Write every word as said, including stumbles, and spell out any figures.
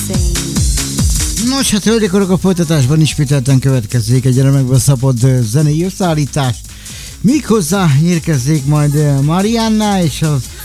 Nos, hát hölgyek, a folytatásban ismételten következzék egy remekből szabott zenei összeállítás. Méghozzá érkezzék majd Marianna és az